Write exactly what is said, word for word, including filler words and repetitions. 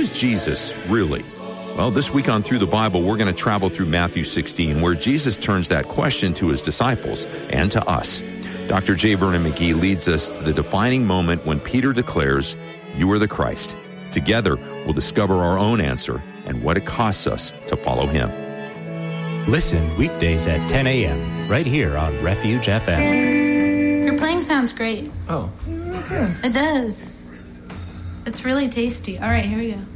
is Jesus, really? Well, this week on Through the Bible, we're going to travel through Matthew sixteen, where Jesus turns that question to his disciples and to us. Doctor J. Vernon McGee leads us to the defining moment when Peter declares, "You are the Christ." Together, we'll discover our own answer and what it costs us to follow him. Listen weekdays at ten a.m. right here on Refuge F M. Your playing sounds great. Oh. It does. It's really tasty. All right, here we go.